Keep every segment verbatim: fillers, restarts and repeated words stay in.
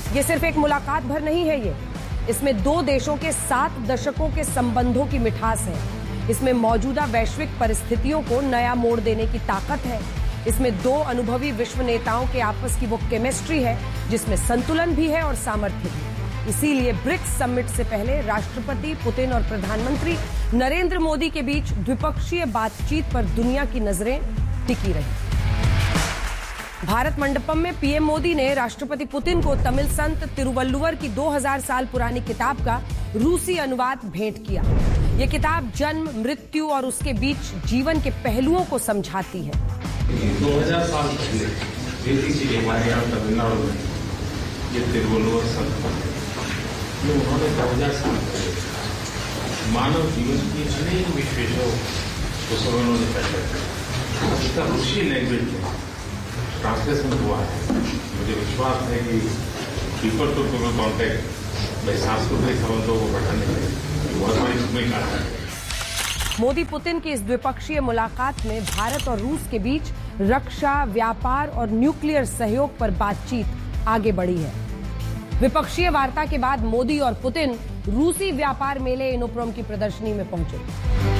ये सिर्फ एक मुलाकात भर नहीं है, ये इसमें दो देशों के सात दशकों के संबंधों की मिठास है। इसमें मौजूदा वैश्विक परिस्थितियों को नया मोड़ देने की ताकत है। इसमें दो अनुभवी विश्व नेताओं के आपस की वो केमिस्ट्री है जिसमें संतुलन भी है और सामर्थ्य भी। इसीलिए ब्रिक्स समिट से पहले राष्ट्रपति पुतिन और प्रधानमंत्री नरेंद्र मोदी के बीच द्विपक्षीय बातचीत पर दुनिया की नजरें टिकी रही। भारत मंडपम में पीएम मोदी ने राष्ट्रपति पुतिन को तमिल संत तिरुवल्लुवर की दो हज़ार साल पुरानी किताब का रूसी अनुवाद भेंट किया। ये किताब जन्म, मृत्यु और उसके बीच जीवन के पहलुओं को समझाती है। दो हज़ार साल पहले हमारे यहाँ तमिलनाडु में ये तिरुवल्लुवर संत ये उन्होंने दो हज़ार साल पहले मानव जीवन की अनेक विशेषों को उन्होंने पहले इसका रूसी लैंग्वेज में ट्रांसलेशन हुआ है। मुझे विश्वास है कि पीपल टू पीपल कॉन्टैक्ट में सांस्कृतिक संबंधों को बढ़ाने में बहुत बड़ी भूमिका है। मोदी पुतिन की इस द्विपक्षीय मुलाकात में भारत और रूस के बीच रक्षा, व्यापार और न्यूक्लियर सहयोग पर बातचीत आगे बढ़ी है। द्विपक्षीय वार्ता के बाद मोदी और पुतिन रूसी व्यापार मेले इनोप्रोम की प्रदर्शनी में पहुंचे।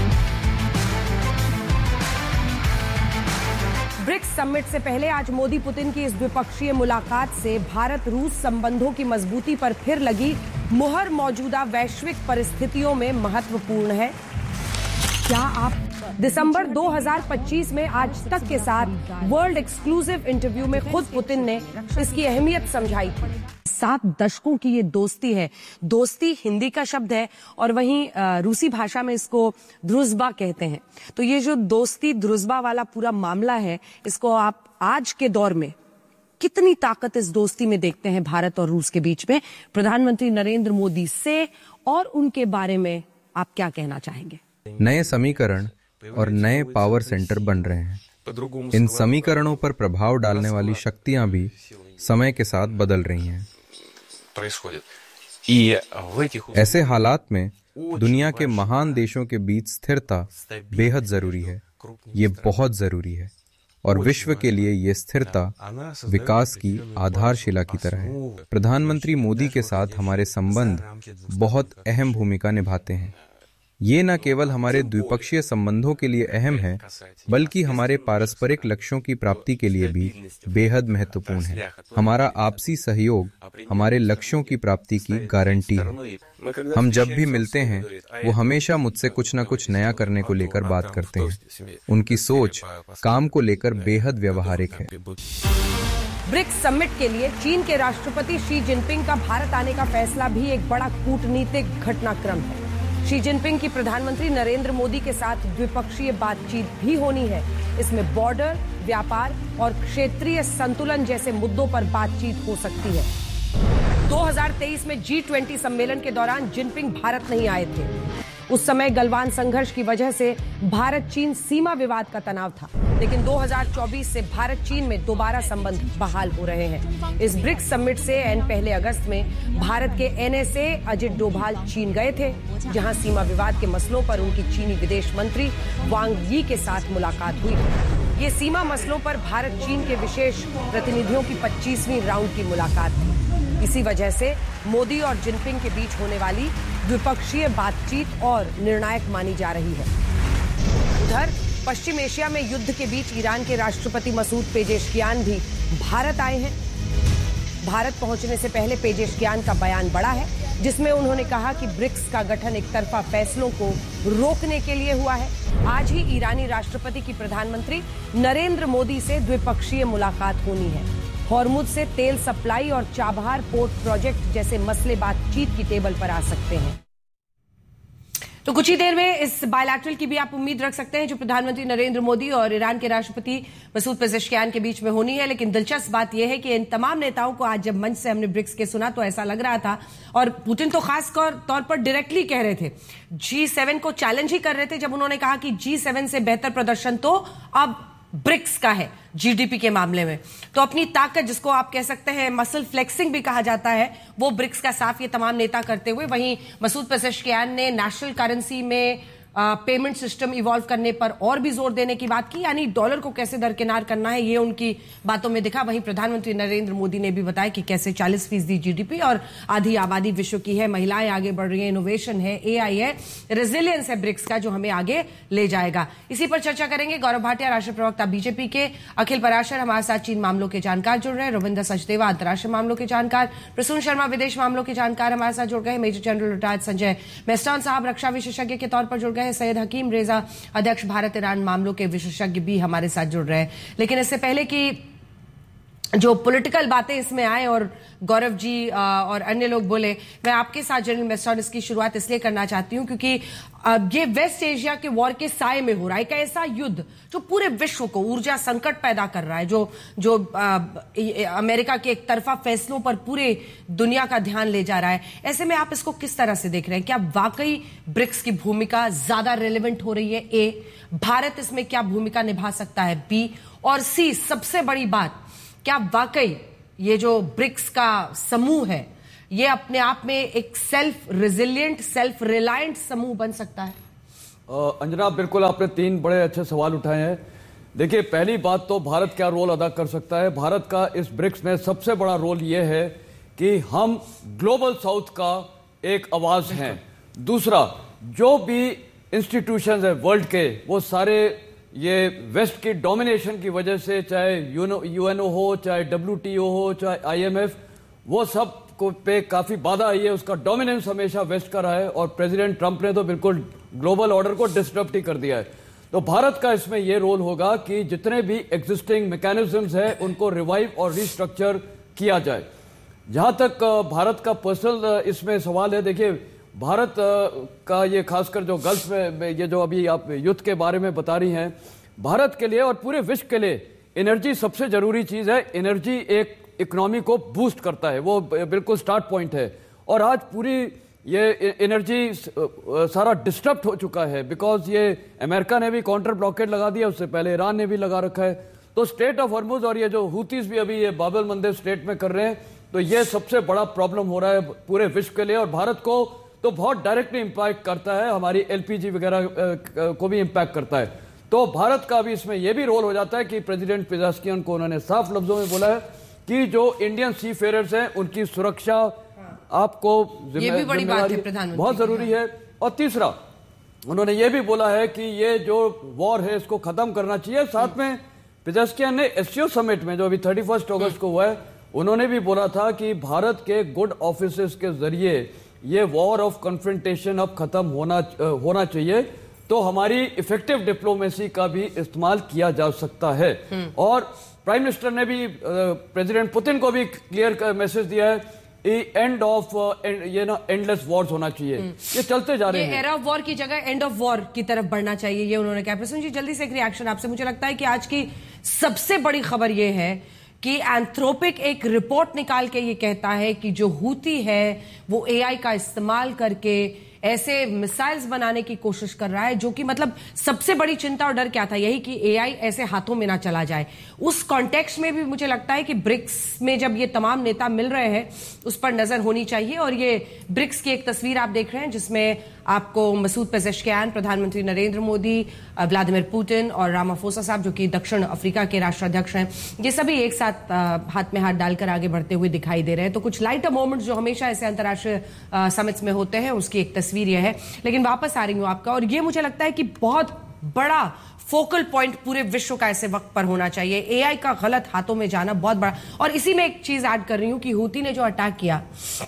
ब्रिक्स समिट से पहले आज मोदी पुतिन की इस द्विपक्षीय मुलाकात से भारत रूस संबंधों की मजबूती पर फिर लगी मुहर मौजूदा वैश्विक परिस्थितियों में महत्वपूर्ण है। क्या आप दिसंबर दो हज़ार पच्चीस में आज तक के साथ वर्ल्ड एक्सक्लूसिव इंटरव्यू में खुद पुतिन ने इसकी अहमियत समझाई थी। सात दशकों की ये दोस्ती है। दोस्ती हिंदी का शब्द है और वहीं रूसी भाषा में इसको द्रुज़बा कहते हैं। तो ये जो दोस्ती द्रुज़बा वाला पूरा मामला है, इसको आप आज के दौर में कितनी ताकत इस दोस्ती में देखते हैं भारत और रूस के बीच में? प्रधानमंत्री नरेंद्र मोदी से और उनके बारे में आप क्या कहना चाहेंगे? नए समीकरण और नए पावर सेंटर बन रहे हैं। इन समीकरणों पर प्रभाव डालने वाली शक्तियां भी समय के साथ बदल रही हैं। ऐसे हालात में दुनिया के महान देशों के बीच स्थिरता बेहद जरूरी है। ये बहुत जरूरी है और विश्व के लिए ये स्थिरता विकास की आधारशिला की तरह है। प्रधानमंत्री मोदी के साथ हमारे संबंध बहुत अहम भूमिका निभाते हैं। ये न केवल हमारे द्विपक्षीय संबंधों के लिए अहम है, बल्कि हमारे पारस्परिक लक्ष्यों की प्राप्ति के लिए भी बेहद महत्वपूर्ण है। हमारा आपसी सहयोग हमारे लक्ष्यों की प्राप्ति की गारंटी है। हम जब भी मिलते हैं, वो हमेशा मुझसे कुछ न कुछ नया करने को लेकर बात करते हैं। उनकी सोच काम को लेकर बेहद व्यवहारिक है। ब्रिक्स समिट के लिए चीन के राष्ट्रपति शी जिनपिंग का भारत आने का फैसला भी एक बड़ा कूटनीतिक घटनाक्रम है। शी जिनपिंग की प्रधानमंत्री नरेंद्र मोदी के साथ द्विपक्षीय बातचीत भी होनी है। इसमें बॉर्डर, व्यापार और क्षेत्रीय संतुलन जैसे मुद्दों पर बातचीत हो सकती है। दो हज़ार तेईस में जी ट्वेंटी सम्मेलन के दौरान जिनपिंग भारत नहीं आए थे। उस समय गलवान संघर्ष की वजह से भारत चीन सीमा विवाद का तनाव था, लेकिन दो हज़ार चौबीस से भारत चीन में दोबारा संबंध बहाल हो रहे हैं। इस ब्रिक्स समिट से एन पहले अगस्त में भारत के एनएसए अजित डोभाल चीन गए थे, जहां सीमा विवाद के मसलों पर उनकी चीनी विदेश मंत्री वांग यी के साथ मुलाकात हुई। ये सीमा मसलों पर भारत चीन के विशेष प्रतिनिधियों की पच्चीसवीं राउंड की मुलाकात थी। इसी वजह से मोदी और जिनपिंग के बीच होने वाली द्विपक्षीय बातचीत और निर्णायक मानी जा रही है। उधर पश्चिम एशिया में युद्ध के बीच ईरान के राष्ट्रपति मसूद पेजेशकियान भी भारत आए हैं। भारत पहुंचने से पहले पेजेशकियान का बयान बड़ा है, जिसमें उन्होंने कहा कि ब्रिक्स का गठन एक तरफा फैसलों को रोकने के लिए हुआ है। आज ही ईरानी राष्ट्रपति की प्रधानमंत्री नरेंद्र मोदी से द्विपक्षीय मुलाकात होनी है। हॉर्मुज से तेल सप्लाई और चाबहार पोर्ट प्रोजेक्ट जैसे मसले बातचीत की टेबल पर आ सकते हैं। तो कुछ ही देर में इस बायलैटरल की भी आप उम्मीद रख सकते हैं, जो प्रधानमंत्री नरेंद्र मोदी और ईरान के राष्ट्रपति मसूद पेजेशकियान के बीच में होनी है। लेकिन दिलचस्प बात यह है कि इन तमाम नेताओं को आज जब मंच से हमने ब्रिक्स के सुना तो ऐसा लग रहा था, और पुतिन तो खास तौर पर डायरेक्टली कह रहे थे, जी सेवन को चैलेंज ही कर रहे थे जब उन्होंने कहा कि जी सेवन से बेहतर प्रदर्शन तो अब ब्रिक्स का है जीडीपी के मामले में। तो अपनी ताकत, जिसको आप कह सकते हैं मसल फ्लेक्सिंग भी कहा जाता है, वो ब्रिक्स का साफ ये तमाम नेता करते हुए, वहीं मसूद पेजेशकियान ने नेशनल करेंसी में पेमेंट सिस्टम इवॉल्व करने पर और भी जोर देने की बात की, यानी डॉलर को कैसे दरकिनार करना है ये उनकी बातों में दिखा। वहीं प्रधानमंत्री नरेंद्र मोदी ने भी बताया कि कैसे चालीस फीसदी जीडीपी और आधी आबादी विश्व की है, महिलाएं आगे बढ़ रही है, इनोवेशन है, एआई है, रेजिलियंस है ब्रिक्स का जो हमें आगे ले जाएगा। इसी पर चर्चा करेंगे। गौरव भाटिया राष्ट्रीय प्रवक्ता बीजेपी के, अखिल पराशर हमारे साथ चीन मामलों के जानकार जुड़ रहे हैं, रविंद्र सचदेवा अंतर्राष्ट्रीय मामलों के जानकार, प्रसून शर्मा विदेश मामलों के जानकार हमारे साथ जुड़ गए, मेजर जनरल रिटायर्ड संजय मेस्टॉन साहब रक्षा विशेषज्ञ के तौर पर जुड़ गए, सैयद हकीम रेजा अध्यक्ष भारत ईरान मामलों के विशेषज्ञ भी हमारे साथ जुड़ रहे हैं। लेकिन इससे पहले कि जो पॉलिटिकल बातें इसमें आए और गौरव जी और अन्य लोग बोले, मैं आपके साथ जनरल मेस्टॉन इसकी शुरुआत इसलिए करना चाहती हूं क्योंकि ये वेस्ट एशिया के वॉर के साए में हो रहा है, एक ऐसा युद्ध जो पूरे विश्व को ऊर्जा संकट पैदा कर रहा है, जो जो आ, अमेरिका के एक तरफा फैसलों पर पूरे दुनिया का ध्यान ले जा रहा है। ऐसे में आप इसको किस तरह से देख रहे हैं? क्या वाकई ब्रिक्स की भूमिका ज्यादा रेलेवेंट हो रही है? ए, भारत इसमें क्या भूमिका निभा सकता है? बी, और सी, सबसे बड़ी बात, क्या वाकई ये जो ब्रिक्स का समूह है ये अपने आप में एक सेल्फ रेजिलिएंट, सेल्फ रिलायंट समूह बन सकता है? अंजना, बिल्कुल आपने तीन बड़े अच्छे सवाल उठाए हैं। देखिए, पहली बात तो भारत क्या रोल अदा कर सकता है। भारत का इस ब्रिक्स में सबसे बड़ा रोल यह है कि हम ग्लोबल साउथ का एक आवाज हैं। दूसरा, जो भी इंस्टीट्यूशंस है वर्ल्ड के, वो सारे ये वेस्ट की डोमिनेशन की वजह से, चाहे यूएनओ हो, चाहे डब्ल्यूटीओ हो, चाहे आईएमएफ, वो सब को पे काफी बाधा आई है। उसका डोमिनेंस हमेशा वेस्ट का रहा है और प्रेसिडेंट ट्रंप ने तो बिल्कुल ग्लोबल ऑर्डर को डिस्टर्ब ही कर दिया है। तो भारत का इसमें यह रोल होगा कि जितने भी एग्जिस्टिंग मैकेनिज्म्स हैं उनको रिवाइव और रिस्ट्रक्चर किया जाए। जहां तक भारत का पर्सनल इसमें सवाल है, देखिए भारत का ये खासकर जो गल्फ में ये जो अभी आप युद्ध के बारे में बता रही हैं, भारत के लिए और पूरे विश्व के लिए एनर्जी सबसे जरूरी चीज है। एनर्जी एक इकोनॉमी को बूस्ट करता है, वो बिल्कुल स्टार्ट पॉइंट है। और आज पूरी ये एनर्जी सारा डिस्टर्ब हो चुका है बिकॉज ये अमेरिका ने भी काउंटर ब्लॉकेड लगा दिया, उससे पहले ईरान ने भी लगा रखा है। तो स्टेट ऑफ हॉर्मुज और ये जो हूतीज भी अभी ये बाब एल मंदेब स्टेट में कर रहे हैं, तो ये सबसे बड़ा प्रॉब्लम हो रहा है पूरे विश्व के लिए। और भारत को तो बहुत डायरेक्टली इंपैक्ट करता है, हमारी एलपीजी वगैरह को भी इंपैक्ट करता है। तो भारत का भी इसमें यह भी रोल हो जाता है कि प्रेसिडेंट पेजेस्कियन को उन्होंने साफ लफ्जों में बोला है कि जो इंडियन सी फेयरर्स हैं उनकी सुरक्षा आपको ये भी बड़ी बात है, प्रधानमंत्री, बहुत जरूरी है। और तीसरा, उन्होंने ये भी बोला है कि ये जो वॉर है इसको खत्म करना चाहिए। साथ में पेजेस्कियन ने एससीओ समिट में जो अभी थर्टी फर्स्ट अगस्त को हुआ है, उन्होंने भी बोला था कि भारत के गुड ऑफिसर्स के जरिए ये वॉर ऑफ कन्फ्रंटेशन अब खत्म होना होना चाहिए, तो हमारी इफेक्टिव डिप्लोमेसी का भी इस्तेमाल किया जा सकता है। और प्राइम मिनिस्टर ने भी प्रेसिडेंट पुतिन को भी क्लियर मैसेज दिया है, एंड ऑफ ये ना एंडलेस वॉर्स होना चाहिए। ये चलते जा रहे हैं, एरा ऑफ वॉर की जगह एंड ऑफ वॉर की तरफ बढ़ना चाहिए, ये उन्होंने कहा। प्रसून जी, जल्दी से एक रिएक्शन आपसे। मुझे लगता है कि आज की सबसे बड़ी खबर ये है कि एंथ्रोपिक एक रिपोर्ट निकाल के ये कहता है कि जो हूती है वो एआई का इस्तेमाल करके ऐसे मिसाइल्स बनाने की कोशिश कर रहा है, जो कि मतलब सबसे बड़ी चिंता और डर क्या था, यही कि एआई ऐसे हाथों में ना चला जाए। उस कॉन्टेक्स्ट में भी मुझे लगता है कि ब्रिक्स में जब ये तमाम नेता मिल रहे हैं उस पर नजर होनी चाहिए। और ये ब्रिक्स की एक तस्वीर आप देख रहे हैं जिसमें आपको मसूद पेजेश्कियान, प्रधानमंत्री नरेंद्र मोदी, व्लादिमीर पुतिन और रामाफोसा साहब जो कि दक्षिण अफ्रीका के राष्ट्राध्यक्ष हैं, ये सभी एक साथ हाथ में हाथ डालकर आगे बढ़ते हुए दिखाई दे रहे हैं। तो कुछ लाइटर मोमेंट्स जो हमेशा ऐसे अंतर्राष्ट्रीय समिट्स में होते हैं उसकी एक तस्वीर यह है। लेकिन वापस आ रही हूं आपका, और ये मुझे लगता है कि बहुत बड़ा फोकल पॉइंट पूरे विश्व का ऐसे वक्त पर होना चाहिए, एआई का गलत हाथों में जाना बहुत बड़ा। और इसी में एक चीज ऐड कर रही हूं कि हूती ने जो अटैक किया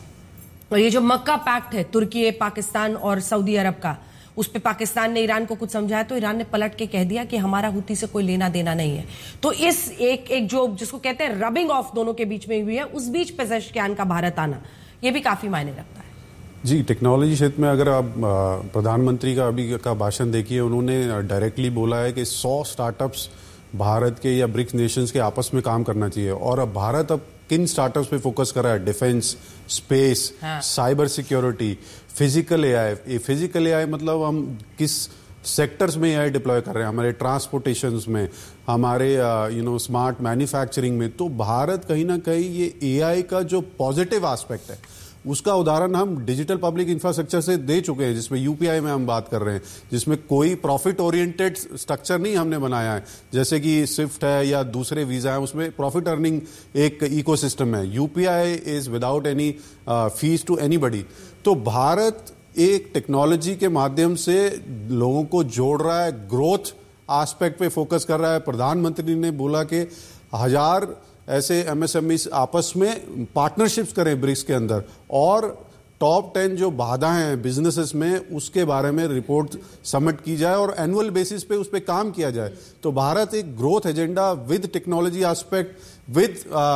और ये जो मक्का पैक्ट है तुर्की, पाकिस्तान और सऊदी अरब का, उस पे पाकिस्तान ने ईरान को कुछ समझाया तो ईरान ने पलट के कह दिया कि हमारा हूती से कोई लेना देना नहीं है। तो इस एक एक जो जिसको कहते हैं रबिंग ऑफ दोनों के बीच में हुई है, उस बीच पेजेश्कियान का भारत आना ये भी काफी मायने रखता है। जी, टेक्नोलॉजी क्षेत्र में अगर आप प्रधानमंत्री का अभी का भाषण देखिए, उन्होंने डायरेक्टली बोला है कि सौ स्टार्टअप्स भारत के या ब्रिक्स नेशंस के आपस में काम करना चाहिए। और अब भारत अब किन स्टार्टअप्स पे फोकस कर रहा है? डिफेंस, स्पेस, हाँ। Cyber security, physical AI. Physical AI मतलब हम किस सेक्टर्स में एआई डिप्लॉय कर रहे हैं? हमारे ट्रांसपोर्टेशन में, हमारे यू नो स्मार्ट मैन्युफैक्चरिंग में। तो भारत कहीं ना कहीं ये एआई का जो पॉजिटिव एस्पेक्ट है उसका उदाहरण हम डिजिटल पब्लिक इंफ्रास्ट्रक्चर से दे चुके हैं, जिसमें यूपीआई में हम बात कर रहे हैं, जिसमें कोई प्रॉफिट ओरिएंटेड स्ट्रक्चर नहीं हमने बनाया है, जैसे कि स्विफ्ट है या दूसरे वीजा है, उसमें प्रॉफिट अर्निंग एक इकोसिस्टम है। UPI is without any fees to anybody. तो भारत एक टेक्नोलॉजी के माध्यम से लोगों को जोड़ रहा है, ग्रोथ एस्पेक्ट पे फोकस कर रहा है। प्रधानमंत्री ने बोला कि हजार ऐसे एमएसएमई आपस में पार्टनरशिप्स करें ब्रिक्स के अंदर, और टॉप टेन जो बाधा हैं बिजनेसेस में उसके बारे में रिपोर्ट सबमिट की जाए और एनुअल बेसिस पे उस पर काम किया जाए। तो भारत एक growth agenda with technology aspect, with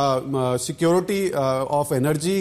security of energy,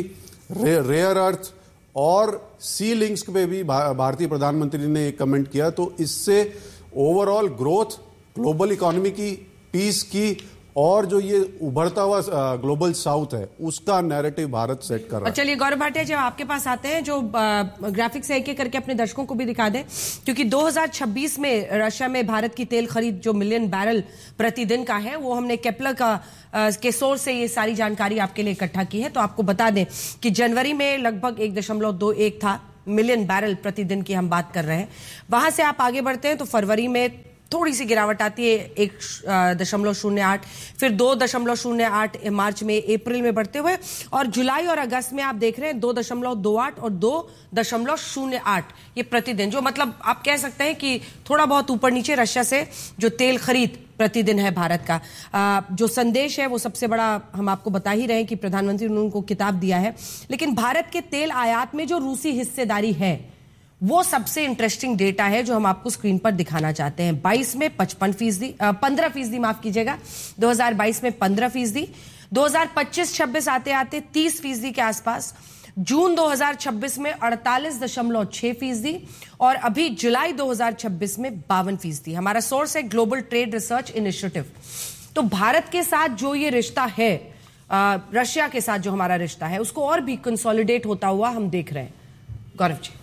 rare earth और सी लिंक्स पे भी भारतीय प्रधानमंत्री ने एक कमेंट किया। तो इससे ओवरऑल ग्रोथ, ग्लोबल इकोनॉमी की, पीस की, और जो ये उभरता हुआ ग्लोबल साउथ है उसका नैरेटिव भारत सेट कर रहा है। चलिए गौरव भाटिया, जब आपके पास आते हैं, जो ग्राफिक्स एक एक करके अपने दर्शकों को भी दिखा दें, क्योंकि दो हज़ार छब्बीस में रशिया में भारत की तेल खरीद जो मिलियन बैरल प्रतिदिन का है, वो हमने केपलर का आ, के सोर्स से ये सारी जानकारी आपके लिए इकट्ठा की है। तो आपको बता दें कि जनवरी में लगभग एक दशमलव दो एक था मिलियन बैरल प्रतिदिन की हम बात कर रहे हैं। वहां से आप आगे बढ़ते हैं तो फरवरी में थोड़ी सी गिरावट आती है, एक दशमलव शून्य आठ, फिर दो दशमलव शून्य आठ मार्च में, अप्रैल में बढ़ते हुए, और जुलाई और अगस्त में आप देख रहे हैं दो दशमलव दो आठ और दो दशमलव शून्य आठ ये प्रतिदिन, जो मतलब आप कह सकते हैं कि थोड़ा बहुत ऊपर नीचे रशिया से जो तेल खरीद प्रतिदिन है भारत का। आ, जो संदेश है वो सबसे बड़ा हम आपको बता ही रहे हैं कि प्रधानमंत्री ने उनको किताब दिया है। लेकिन भारत के तेल आयात में जो रूसी हिस्सेदारी है वो सबसे इंटरेस्टिंग डेटा है जो हम आपको स्क्रीन पर दिखाना चाहते हैं। बाईस में पचपन फीसदी पंद्रह फीसदी माफ कीजिएगा, दो हज़ार बाईस में पंद्रह फीसदी, दो हज़ार पच्चीस छब्बीस आते आते तीस फीसदी के आसपास, जून दो हज़ार छब्बीस में अड़तालीस दशमलव छह फीसदी, और अभी जुलाई दो हज़ार छब्बीस में बावन फीसदी। हमारा सोर्स है ग्लोबल ट्रेड रिसर्च इनिशिएटिव। तो भारत के साथ जो ये रिश्ता है, आ, रशिया के साथ जो हमारा रिश्ता है, उसको और भी कंसोलिडेट होता हुआ हम देख रहे हैं। गौरव जी।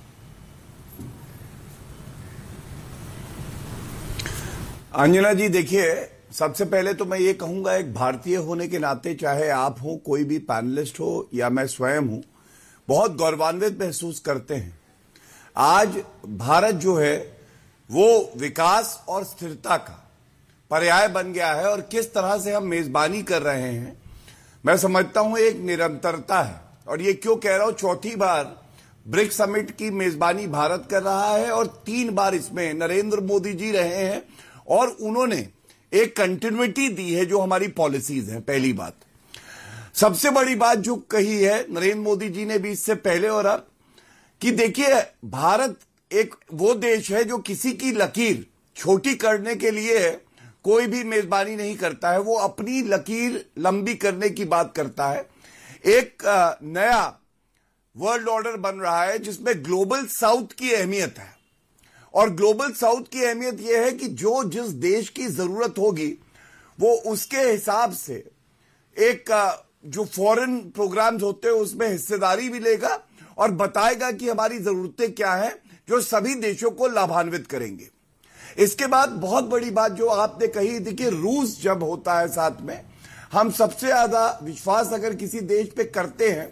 अंजना जी, देखिए, सबसे पहले तो मैं ये कहूंगा, एक भारतीय होने के नाते, चाहे आप हो, कोई भी पैनलिस्ट हो या मैं स्वयं हूं, बहुत गौरवान्वित महसूस करते हैं। आज भारत जो है वो विकास और स्थिरता का पर्याय बन गया है, और किस तरह से हम मेजबानी कर रहे हैं, मैं समझता हूं एक निरंतरता है। और ये क्यों कह रहा हूं, चौथी बार ब्रिक्स समिट की मेजबानी भारत कर रहा है, और तीन बार इसमें नरेंद्र मोदी जी रहे हैं, और उन्होंने एक कंटिन्यूटी दी है जो हमारी पॉलिसीज हैं। पहली बात, सबसे बड़ी बात जो कही है नरेंद्र मोदी जी ने भी इससे पहले और अब, कि देखिए, भारत एक वो देश है जो किसी की लकीर छोटी करने के लिए कोई भी मेजबानी नहीं करता है, वो अपनी लकीर लंबी करने की बात करता है। एक नया वर्ल्ड ऑर्डर बन रहा है जिसमें ग्लोबल साउथ की अहमियत है, और ग्लोबल साउथ की अहमियत यह है कि जो जिस देश की जरूरत होगी वो उसके हिसाब से एक जो फॉरेन प्रोग्राम्स होते हैं उसमें हिस्सेदारी भी लेगा और बताएगा कि हमारी जरूरतें क्या हैं, जो सभी देशों को लाभान्वित करेंगे। इसके बाद बहुत बड़ी बात जो आपने कही, देखिए, रूस जब होता है साथ में, हम सबसे ज्यादा विश्वास अगर किसी देश पे करते हैं,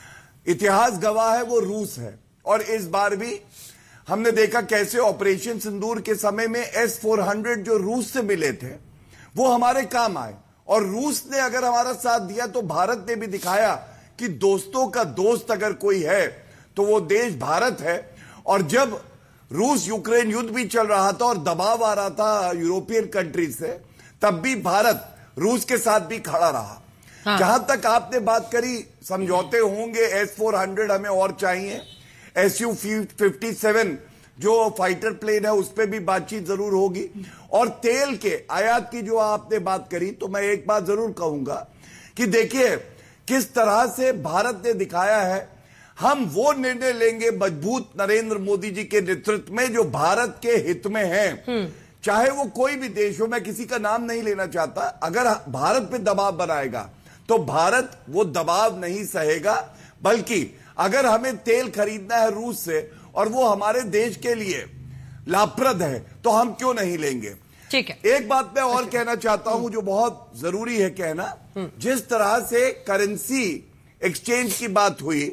इतिहास गवाह है, वो रूस है। और इस बार भी हमने देखा कैसे ऑपरेशन सिंदूर के समय में एस फोर हंड्रेड जो रूस से मिले थे वो हमारे काम आए, और रूस ने अगर हमारा साथ दिया तो भारत ने भी दिखाया कि दोस्तों का दोस्त अगर कोई है तो वो देश भारत है। और जब रूस यूक्रेन युद्ध भी चल रहा था और दबाव आ रहा था यूरोपियन कंट्रीज से, तब भी भारत रूस के साथ भी खड़ा रहा। हाँ। जहां तक आपने बात करी, समझौते होंगे, एस फोर हंड्रेड हमें और चाहिए, एस यू फिफ्टी सेवन जो फाइटर प्लेन है उस पर भी बातचीत जरूर होगी, और तेल के आयात की जो आपने बात करी, तो मैं एक बात जरूर कहूंगा कि देखिए किस तरह से भारत ने दिखाया है, हम वो निर्णय लेंगे मजबूत नरेंद्र मोदी जी के नेतृत्व में जो भारत के हित में है, चाहे वो कोई भी देश हो। मैं किसी का नाम नहीं लेना चाहता, अगर भारत पे दबाव बनाएगा तो भारत वो दबाव नहीं सहेगा, बल्कि अगर हमें तेल खरीदना है रूस से और वो हमारे देश के लिए लाभप्रद है तो हम क्यों नहीं लेंगे। ठीक है। एक बात मैं और कहना चाहता हूं जो बहुत जरूरी है कहना, जिस तरह से करेंसी एक्सचेंज की बात हुई,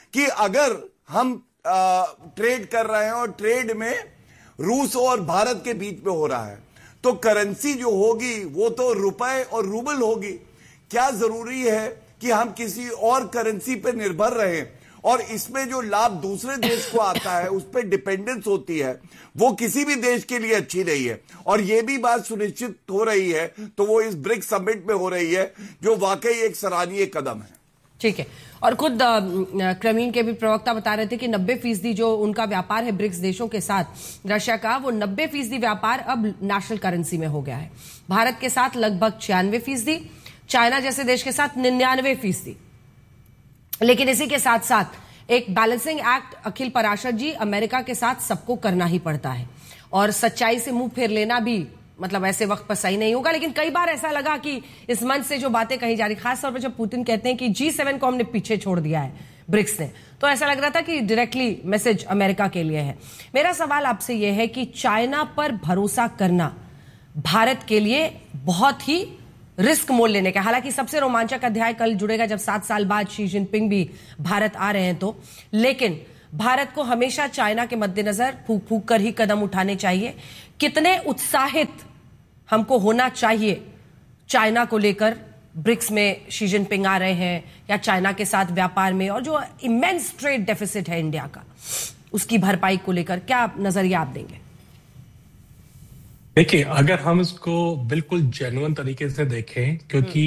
कि अगर हम आ, ट्रेड कर रहे हैं और ट्रेड में रूस और भारत के बीच में हो रहा है तो करेंसी जो होगी वो तो रुपए और रूबल होगी। क्या जरूरी है कि हम किसी और करेंसी पे निर्भर रहें और इसमें जो लाभ दूसरे देश को आता है उस पर डिपेंडेंस होती है, वो किसी भी देश के लिए अच्छी नहीं है। और ये भी बात सुनिश्चित हो रही है तो वो इस ब्रिक्स समिट में हो रही है, जो वाकई एक सराहनीय कदम है। ठीक है। और खुद क्रेमलिन के भी प्रवक्ता बता रहे थे कि नब्बे फीसदी जो उनका व्यापार है ब्रिक्स देशों के साथ रशिया का, वो नब्बे फीसदी व्यापार अब नेशनल करेंसी में हो गया है। भारत के साथ लगभग छियानवे फीसदी, चाइना जैसे देश के साथ निन्यानवे फीसदी। लेकिन इसी के साथ साथ एक बैलेंसिंग एक्ट अखिल पराशर जी, अमेरिका के साथ सबको करना ही पड़ता है और सच्चाई से मुंह फेर लेना भी मतलब ऐसे वक्त पर सही नहीं होगा। लेकिन कई बार ऐसा लगा कि इस मंच से जो बातें कही जा रही, खासतौर पर जब पुतिन कहते हैं कि जी सेवन को हमने पीछे छोड़ दिया है ब्रिक्स ने, तो ऐसा लग रहा था कि डायरेक्टली मैसेज अमेरिका के लिए है। मेरा सवाल आपसे यह है कि चाइना पर भरोसा करना भारत के लिए बहुत ही रिस्क मोल लेने का, हालांकि सबसे रोमांचक अध्याय कल जुड़ेगा जब सात साल बाद शी जिनपिंग भी भारत आ रहे हैं तो, लेकिन भारत को हमेशा चाइना के मद्देनजर फूक फूक कर ही कदम उठाने चाहिए। कितने उत्साहित हमको होना चाहिए चाइना को लेकर? ब्रिक्स में शी जिनपिंग आ रहे हैं या चाइना के साथ व्यापार में और जो इमेंस ट्रेड डेफिसिट है इंडिया का, उसकी भरपाई को लेकर क्या नजरिया आप देंगे? देखिए, अगर हम इसको बिल्कुल जेन्युइन तरीके से देखें, क्योंकि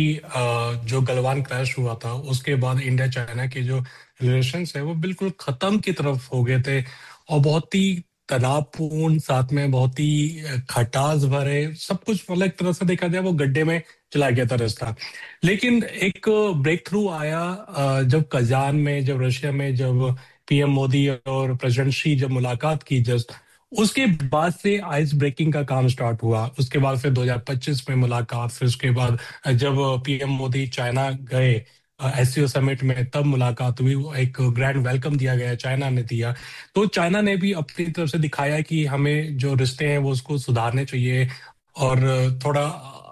जो गलवान क्रैश हुआ था उसके बाद इंडिया चाइना के जो रिलेशंस है वो बिल्कुल खत्म की तरफ हो गए थे और बहुत ही तनावपूर्ण, साथ में बहुत ही खटास भरे, सब कुछ मतलब एक तरह से देखा जाए वो गड्ढे में चला गया था रास्ता। लेकिन एक ब्रेक थ्रू आया जब कजान में, जब रशिया में, जब पीएम मोदी और प्रेसिडेंट शी जब मुलाकात की, जस्ट उसके बाद से आइस ब्रेकिंग का काम स्टार्ट हुआ। उसके बाद फिर दो हज़ार पच्चीस में मुलाकात, फिर उसके बाद जब पीएम मोदी चाइना गए एससीओ समिट में तब मुलाकात हुई, एक ग्रैंड वेलकम दिया गया, चाइना ने दिया। तो चाइना ने भी अपनी तरफ से दिखाया कि हमें जो रिश्ते हैं वो उसको सुधारने चाहिए और थोड़ा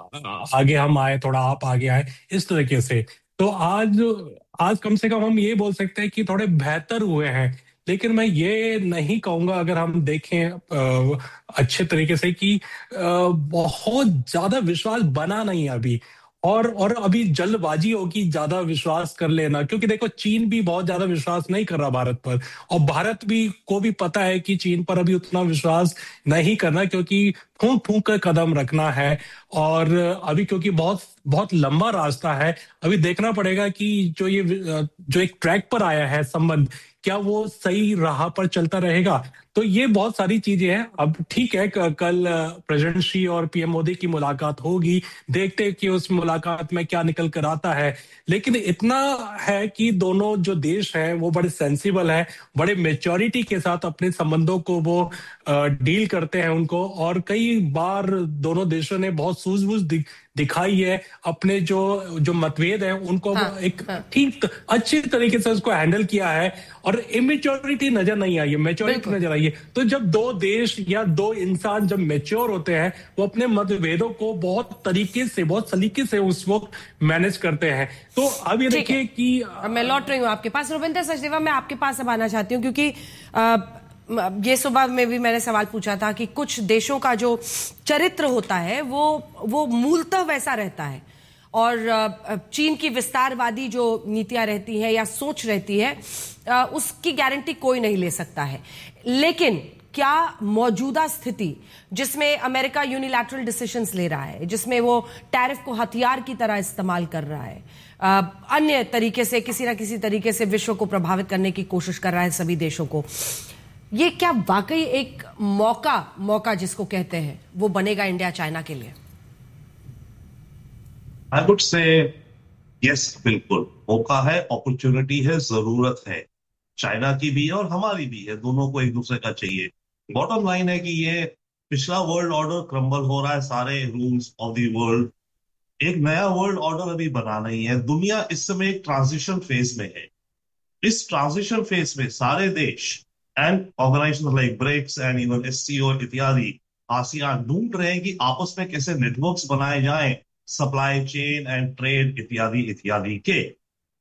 आगे हम आए, थोड़ा आप आगे आए, इस तरीके से। तो आज आज कम से कम हम ये बोल सकते हैं कि थोड़े बेहतर हुए हैं। लेकिन मैं ये नहीं कहूंगा, अगर हम देखें आ, अच्छे तरीके से, कि आ, बहुत ज्यादा विश्वास बना नहीं अभी, और और अभी जल्दबाजी होगी ज्यादा विश्वास कर लेना, क्योंकि देखो चीन भी बहुत ज्यादा विश्वास नहीं कर रहा भारत पर, और भारत भी को भी पता है कि चीन पर अभी उतना विश्वास नहीं करना, क्योंकि फूंक फूंक कर कदम रखना है। और अभी क्योंकि बहुत बहुत लंबा रास्ता है, अभी देखना पड़ेगा कि जो ये जो एक ट्रैक पर आया है संबंध, क्या वो सही राह पर चलता रहेगा। तो ये बहुत सारी चीजें हैं। अब ठीक है, कल प्रेसिडेंट शी और पीएम मोदी की मुलाकात होगी, देखते हैं कि उस मुलाकात में क्या निकल कर आता है। लेकिन इतना है कि दोनों जो देश हैं वो बड़े सेंसिबल हैं, बड़े मेच्योरिटी के साथ अपने संबंधों को वो डील करते हैं उनको, और कई बार दोनों देशों ने बहुत सूझबूझ दि, दिखाई है, अपने जो जो मतभेद हैं उनको हाँ, एक हाँ. ठीक अच्छी तरीके से उसको हैंडल किया है, और इमेच्योरिटी नजर नहीं आई है, मेच्योरिटी नजर आई है। तो जब दो देश या दो इंसान जब मेच्योर होते हैं, वो अपने मतभेदों को बहुत तरीके से, बहुत सलीके से उस वक्त मैनेज करते हैं। तो अब ये देखिए कि मैं लौट रही हूँ आपके पास। रुविंदर सचदेवा, मैं आपके पास अब आना चाहती हूँ, क्योंकि आ, ये सुबह में भी मैंने सवाल पूछा था कि कुछ देशों का जो चरित्र होता है वो वो मूलतः वैसा रहता है, और चीन की विस्तारवादी जो नीतियां रहती हैं या सोच रहती है उसकी गारंटी कोई नहीं ले सकता है। लेकिन क्या मौजूदा स्थिति जिसमें अमेरिका यूनिलैटरल डिसीजंस ले रहा है, जिसमें वो टैरिफ को हथियार की तरह इस्तेमाल कर रहा है, अन्य तरीके से किसी ना किसी तरीके से विश्व को प्रभावित करने की कोशिश कर रहा है सभी देशों को, ये क्या वाकई एक मौका मौका जिसको कहते हैं वो बनेगा इंडिया चाइना के लिए? आई वुड से यस, बिल्कुल मौका है, अपॉर्चुनिटी है, जरूरत है, चाइना की भी है और हमारी भी है, दोनों को एक दूसरे का चाहिए। बॉटम लाइन है कि ये पिछला वर्ल्ड ऑर्डर क्रम्बल हो रहा है, सारे रूल्स ऑफ द वर्ल्ड, एक नया वर्ल्ड ऑर्डर अभी बनाना ही है। दुनिया इस समय एक ट्रांजिशन फेज में है। इस ट्रांजिशन फेज में सारे देश and organisation like BRICS and even SCO इत्यादि, आसियान ढूंढ रहे हैं कि आपस में कैसे नेटवर्क्स बनाए जाएं, सप्लाई चेन एंड ट्रेड इत्यादि इत्यादि के।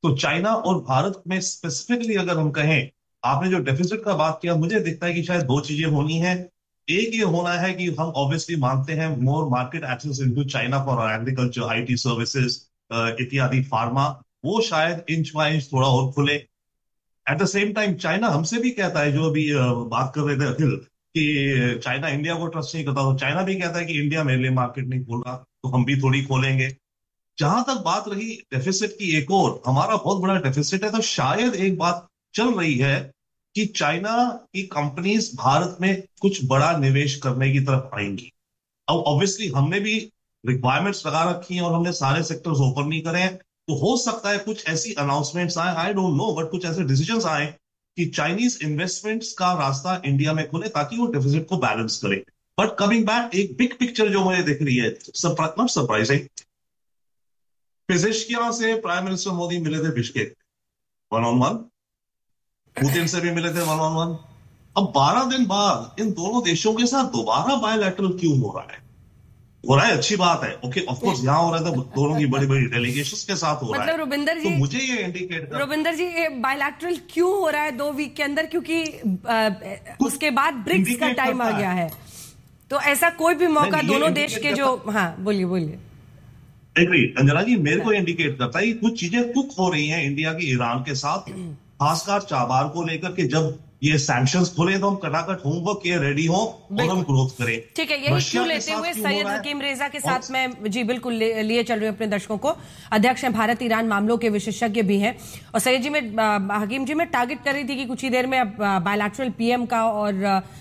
तो चाइना और भारत में स्पेसिफिकली अगर हम कहें, आपने जो डेफिसिट का बात किया, मुझे दिखता है कि शायद दो चीजें होनी है। एक ये होना है कि हम ऑब्वियसली मानते हैं मोर market access into China for agriculture, IT services इत्यादि, फार्मा, वो शायद इंच बाय इंच थोड़ा और खुले। At the same time China हमसे भी कहता है, जो अभी बात कर रहे थे अखिल, कि चाइना इंडिया को ट्रस्ट नहीं करता, तो चाइना भी कहता है कि इंडिया मेरे लिए मार्केट नहीं खोल रहा, तो हम भी थोड़ी खोलेंगे। जहां तक बात रही डेफिसिट की, एक और हमारा बहुत बड़ा डेफिसिट है, तो शायद एक बात चल रही है कि चाइना की कंपनीज भारत में कुछ बड़ा निवेश करने की तरफ आएंगी। अब ऑब्वियसली हमने भी रिक्वायरमेंट्स लगा रखी हैं और हमने सारे सेक्टर्स ओपन नहीं करे हैं, तो हो सकता है कुछ ऐसी अनाउंसमेंट्स आए, आई डोंट नो, बट कुछ ऐसे डिसीजंस आए कि चाइनीज इन्वेस्टमेंट्स का रास्ता इंडिया में खुले ताकि वो डेफिसिट को बैलेंस करे। बट कमिंग बैक, एक बिग पिक्चर जो मुझे दिख रही है, नॉट सरप्राइजिंग, पेजेश्कियां से प्राइम मिनिस्टर मोदी मिले थे Bishkek, one on one, Putin से भी मिले थे वन ऑन वन। अब बारह दिन बाद इन दोनों देशों के साथ दोबारा बायलैटरल क्यों हो रहा है? हो रहा है, अच्छी बात है, ओके, ऑफ कोर्स यहां हो रहा था दोनों की बड़ी बड़ी डेलीगेशंस के साथ हो रहा है। मतलब रुबिंदर जी, तो मुझे ये इंडिकेट कर, रुबिंदर जी, ये बायलैटरल क्यों हो रहा है दो वीक के अंदर? क्योंकि आ, उसके बाद ब्रिक्स का टाइम आ गया है, तो ऐसा कोई भी मौका दोनों देश के जो, हाँ बोलिए बोलिए। एग्री अंजना जी, मेरे को इंडिकेट करता है कि कुछ चीजें कुक हो रही हैं इंडिया की ईरान के साथ, खासकर चाबार को लेकर के। जब ये सैंक्शंस खुले तो हम कटाकट होमवर्क के रेडी हो और हम ग्रोथ करें। ठीक है, यही क्यों लेते हुए सैयद हकीम रेजा के साथ मैं जी बिल्कुल लिए चल रही हूँ अपने दर्शकों को। अध्यक्ष हैं भारत ईरान मामलों के विशेषज्ञ भी हैं, और सैयद जी में हकीम जी में टारगेट कर रही थी कि कुछ ही देर में अब बायलैटरल पीएम का और